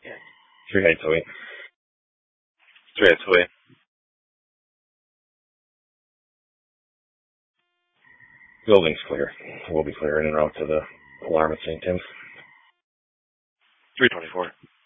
3828. 3828. Building's clear. We'll be clear in and out to the alarm at St. Tim's. 324.